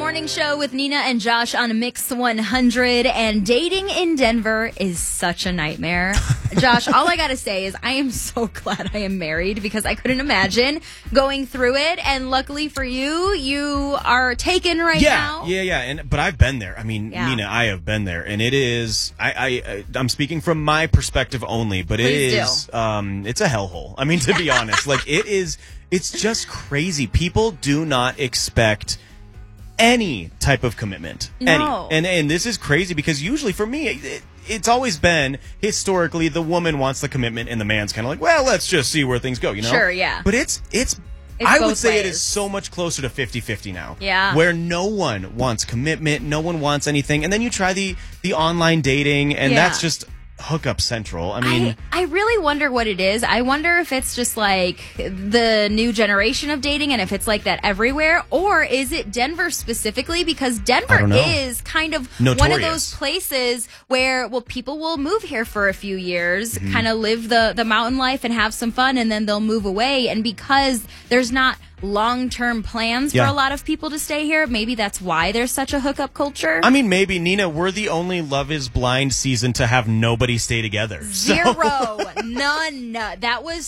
Morning Show with Nina and Josh on Mix 100. And dating in Denver is such a nightmare. Josh, all I got to say is I am so glad I am married because I couldn't imagine going through it. And luckily for you, you are taken right now. Yeah. But I've been there. I mean, Nina, I have been there. And it is, I'm speaking from my perspective only, but Please it's a hellhole. I mean, to be honest, like it's just crazy. People do not expect any type of commitment. No. And this is crazy because usually for me, it's always been historically the woman wants the commitment and the man's kind of like, well, let's just see where things go, you know? Sure, yeah. But it's I would say ways. it is so much closer to 50-50 now. Yeah. Where no one wants commitment, no one wants anything. And then you try the online dating and that's just hookup central. I mean, I really wonder what it is. I wonder if it's just like the new generation of dating and if it's like that everywhere, or is it Denver specifically? Because Denver is kind of notorious. One of those places where, well, people will move here for a few years, kind of live the mountain life and have some fun, and then they'll move away. And because there's not long-term plans for a lot of people to stay here, maybe that's why there's such a hookup culture. I mean, maybe, Nina, we're the only Love is Blind season to have nobody stay together. Zero. None. That was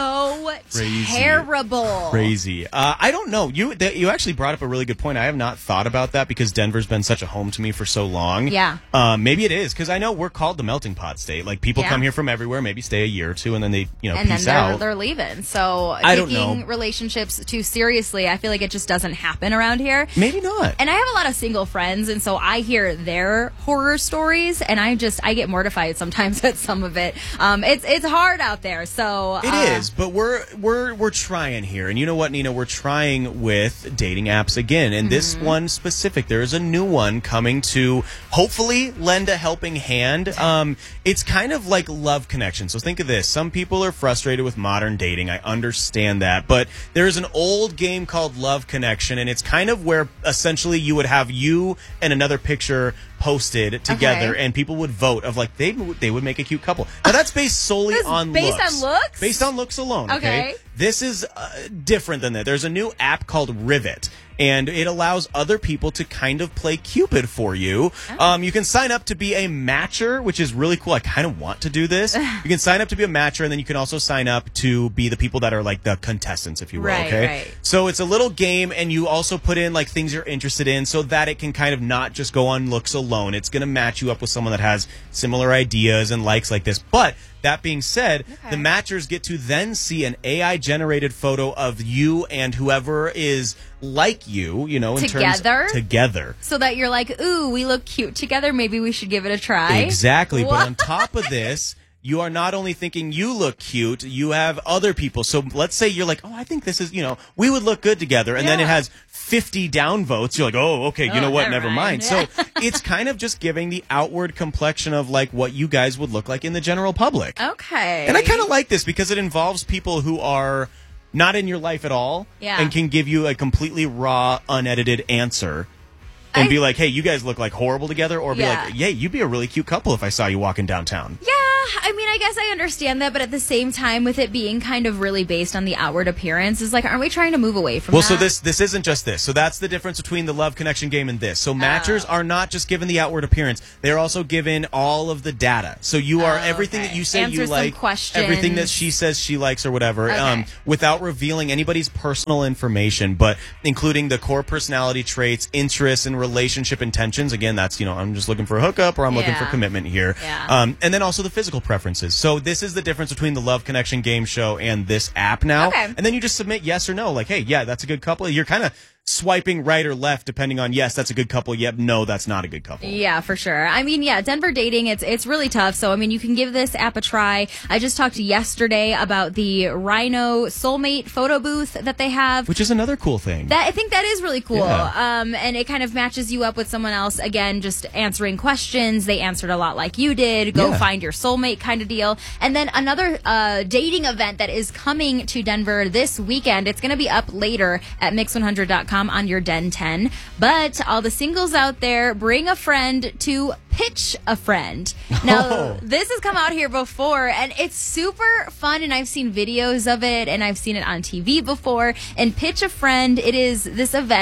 so terrible. Crazy. I don't know. You actually brought up a really good point. I have not thought about that because Denver's been such a home to me for so long. Yeah. Maybe it is because I know we're called the melting pot state. Like, people come here from everywhere, maybe stay a year or two, and then they, peace out. They're leaving. So I don't know. Taking relationships too seriously, I feel like it just doesn't happen around here. Maybe not. And I have a lot of single friends, and so I hear their horror stories, and I get mortified sometimes at some of it. It's hard out there. So it is, but we're trying here, and you know what, Nina? We're trying with dating apps again, and this one specific. There is a new one coming to hopefully lend a helping hand. It's kind of like Love Connection. So think of this: some people are frustrated with modern dating. I understand that, but there is an old game called Love Connection, and it's kind of where essentially you would have you and another picture posted together, and people would vote of like they would make a cute couple. Now that's based solely on looks. Based on looks? Based on looks alone. Okay. This is different than that. There's a new app called Rivet, and it allows other people to kind of play Cupid for you. You can sign up to be a matcher, which is really cool. I kind of want to do this. You can sign up to be a matcher, and then you can also sign up to be the people that are like the contestants, if you will. Right. So it's a little game, and you also put in like things you're interested in so that it can kind of not just go on looks alone. It's going to match you up with someone that has similar ideas and likes like this. But that being said, the matchers get to then see an AI-generated photo of you and whoever is like you, in together. So that you're like, ooh, we look cute together. Maybe we should give it a try. Exactly. What? But on top of this, you are not only thinking you look cute, you have other people. So let's say you're like, oh, I think this is, we would look good together. And then it has 50 downvotes. You're like, oh, okay, you know what? Never mind. So it's kind of just giving the outward complexion of like what you guys would look like in the general public. Okay. And I kind of like this because it involves people who are not in your life at all and can give you a completely raw, unedited answer. And be like, hey, you guys look like horrible together. Or be like, yeah, you'd be a really cute couple if I saw you walking downtown. Yeah, I mean, I guess I understand that. But at the same time, with it being kind of really based on the outward appearance, is like, aren't we trying to move away from that? So this isn't just this. So that's the difference between the Love Connection game and this. So matchers are not just given the outward appearance. They're also given all of the data. So you are everything that you say Answer you like, everything that she says she likes or whatever, without revealing anybody's personal information, but including the core personality traits, interests, and relationship intentions. Again, that's, I'm just looking for a hookup or I'm looking for commitment here. And then also the physical preferences. So this is the difference between the Love Connection game show and this app now. And then you just submit yes or no. Like, hey, yeah, that's a good couple. You're kind of swiping right or left depending on yes, that's a good couple. Yep, no, that's not a good couple. Yeah, for sure. I mean, Denver dating, it's really tough. So, I mean, you can give this app a try. I just talked yesterday about the Rhino Soulmate photo booth that they have. Which is another cool thing. I think that is really cool. And it kind of matches you up with someone else. Again, just answering questions. They answered a lot like you did. Go find your soulmate kind of deal. And then another dating event that is coming to Denver this weekend. It's going to be up later at mix100.com on your Den 10. But all the singles out there, bring a friend to Pitch a Friend. Now, this has come out here before, and it's super fun, and I've seen videos of it, and I've seen it on TV before. And Pitch a Friend, it is this event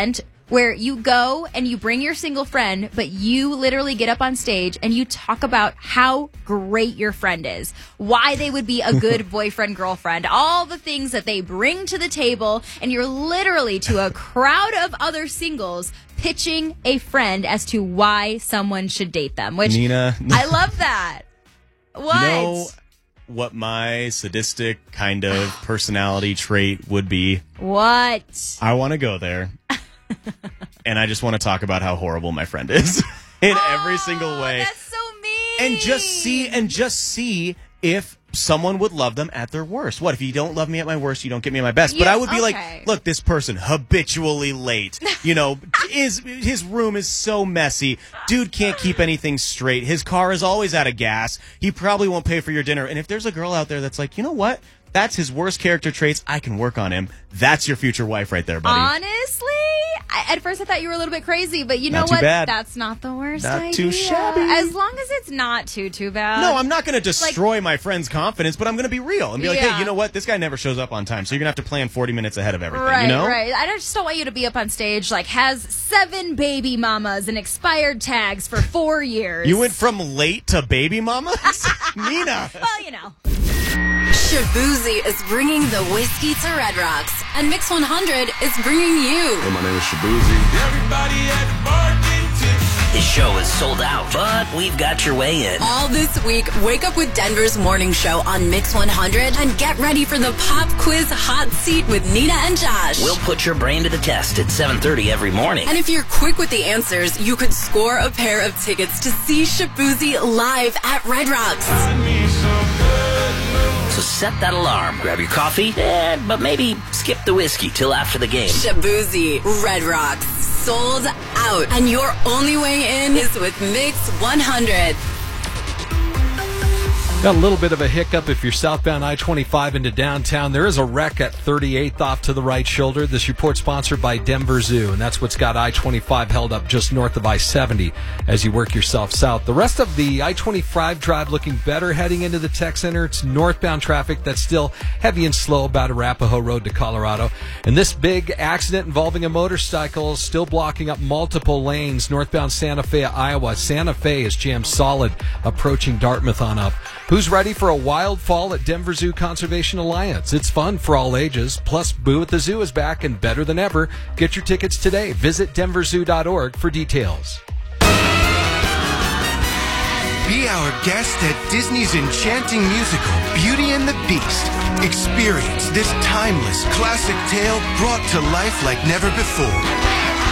where you go and you bring your single friend, but you literally get up on stage and you talk about how great your friend is, why they would be a good boyfriend, girlfriend, all the things that they bring to the table, and you're literally to a crowd of other singles pitching a friend as to why someone should date them, which Nina, I love that. What? You know what my sadistic kind of personality trait would be? What? I want to go there. And I just want to talk about how horrible my friend is in every single way. That's so mean. And just see if someone would love them at their worst. What if you don't love me at my worst, you don't get me at my best? But I would be like, look, this person habitually late. You know, his room is so messy. Dude can't keep anything straight. His car is always out of gas. He probably won't pay for your dinner. And if there's a girl out there that's like, you know what? That's his worst character traits. I can work on him. That's your future wife right there, buddy. Honestly, at first I thought you were a little bit crazy, but you know Not too what? bad. That's not the worst idea. Not too shabby. As long as it's not too bad. No, I'm not going to destroy my friend's confidence, but I'm going to be real and be like, hey, you know what? This guy never shows up on time, so you're going to have to plan 40 minutes ahead of everything, right, you know? Right. I just don't want you to be up on stage, like, has 7 baby mamas and expired tags for 4 years. You went from late to baby mamas? Nina. Well, you know. Shaboozey is bringing the whiskey to Red Rocks, and Mix 100 is bringing you. Hey, my name is Shaboozey. Everybody at the bar getting tips. This show is sold out, but we've got your way in. All this week, wake up with Denver's morning show on Mix 100 and get ready for the pop quiz hot seat with Nina and Josh. We'll put your brain to the test at 7:30 every morning. And if you're quick with the answers, you could score a pair of tickets to see Shaboozey live at Red Rocks. So set that alarm, grab your coffee, but maybe skip the whiskey till after the game. Shaboozey, Red Rocks, sold out. And your only way in is with Mix 100. Got a little bit of a hiccup if you're southbound I-25 into downtown. There is a wreck at 38th off to the right shoulder. This report sponsored by Denver Zoo, and that's what's got I-25 held up just north of I-70 as you work yourself south. The rest of the I-25 drive looking better heading into the tech center. It's northbound traffic that's still heavy and slow about Arapahoe Road to Colorado. And this big accident involving a motorcycle is still blocking up multiple lanes northbound Santa Fe, Iowa. Santa Fe is jammed solid approaching Dartmouth on up. Who's ready for a wild fall at Denver Zoo Conservation Alliance? It's fun for all ages. Plus, Boo at the Zoo is back and better than ever. Get your tickets today. Visit denverzoo.org for details. Be our guest at Disney's enchanting musical, Beauty and the Beast. Experience this timeless classic tale brought to life like never before.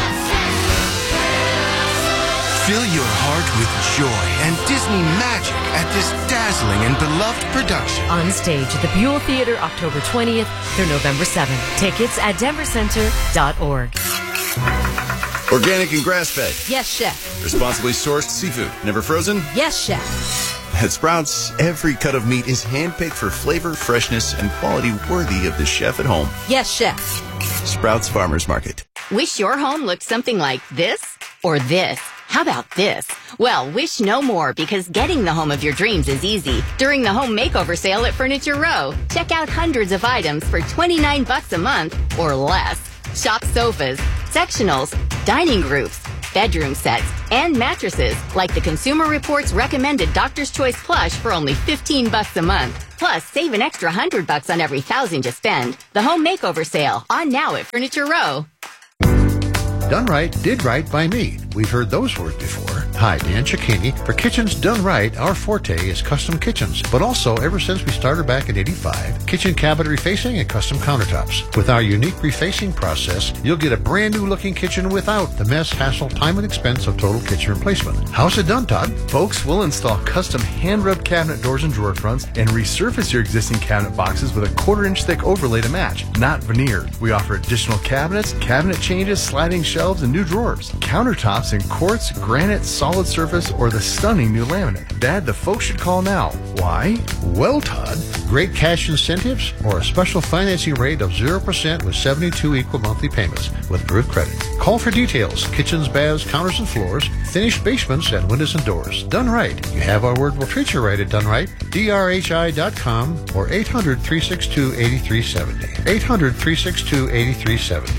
Fill your heart with joy and Disney magic at this dazzling and beloved production. On stage at the Buell Theater, October 20th through November 7th. Tickets at denvercenter.org. Organic and grass-fed. Yes, chef. Responsibly sourced seafood. Never frozen? Yes, chef. At Sprouts, every cut of meat is handpicked for flavor, freshness, and quality worthy of the chef at home. Yes, chef. Sprouts Farmers Market. Wish your home looked something like this or this. How about this? Well, wish no more, because getting the home of your dreams is easy during the home makeover sale at Furniture Row. Check out hundreds of items for $29 a month or less. Shop sofas, sectionals, dining groups, bedroom sets, and mattresses like the Consumer Reports recommended Doctor's Choice Plush for only $15 a month. Plus, save an extra $100 on every $1,000 you spend. The home makeover sale on now at Furniture Row. Done right, did right by me. We've heard those words before. Hi, Dan Cicchini. For Kitchens Done Right, our forte is custom kitchens. But also, ever since we started back in '85, kitchen cabinet refacing and custom countertops. With our unique refacing process, you'll get a brand new looking kitchen without the mess, hassle, time, and expense of total kitchen replacement. How's it done, Todd? Folks, we'll install custom hand-rubbed cabinet doors and drawer fronts and resurface your existing cabinet boxes with a 1/4-inch thick overlay to match, not veneer. We offer additional cabinets, cabinet changes, sliding shelves, and new drawers. Countertops in quartz, granite, solid surface, or the stunning new laminate. Dad, the folks should call now. Why? Well, Todd, great cash incentives or a special financing rate of 0% with 72 equal monthly payments with approved credit. Call for details. Kitchens, baths, counters, and floors, finished basements, and windows and doors. Done right. You have our word. We'll treat you right at Done Right. DRHI.com or 800-362-8370. 800-362-8370.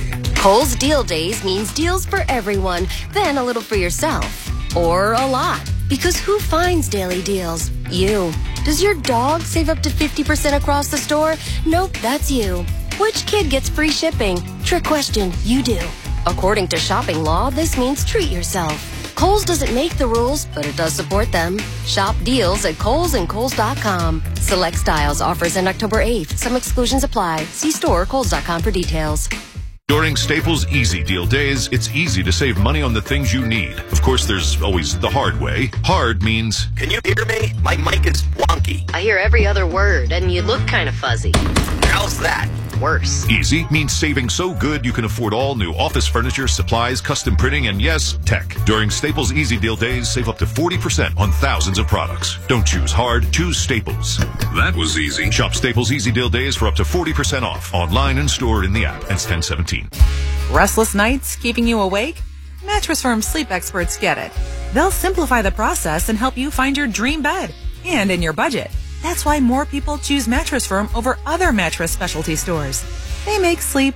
Kohl's Deal Days means deals for everyone, then a little for yourself. Or a lot. Because who finds daily deals? You. Does your dog save up to 50% across the store? Nope, that's you. Which kid gets free shipping? Trick question, you do. According to shopping law, this means treat yourself. Kohl's doesn't make the rules, but it does support them. Shop deals at Kohl's and Kohl's.com. Select styles offers end October 8th. Some exclusions apply. See store or Kohl's.com for details. During Staples Easy Deal Days, it's easy to save money on the things you need. Of course, there's always the hard way. Hard means... Can you hear me? My mic is wonky. I hear every other word, and you look kind of fuzzy. How's that? Worse. Easy means saving so good you can afford all new office furniture, supplies, custom printing, and yes, tech. During Staples Easy Deal Days, save up to 40% on thousands of products. Don't choose hard, choose Staples. That was easy. Shop Staples Easy Deal Days for up to 40% off. Online and stored in the app. Ends 10/17. Restless nights keeping you awake? Mattress Firm sleep experts get it. They'll simplify the process and help you find your dream bed and in your budget. That's why more people choose Mattress Firm over other mattress specialty stores. They make sleep